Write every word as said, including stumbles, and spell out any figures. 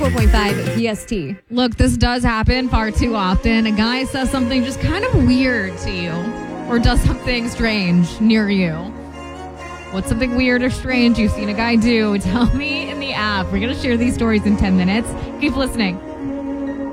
four point five P S T. Look, this does happen far too often. A guy says something just kind of weird to you or does something strange near you. What's something weird or strange you've seen a guy do? Tell me in the app. We're going to share these stories in ten minutes. Keep listening.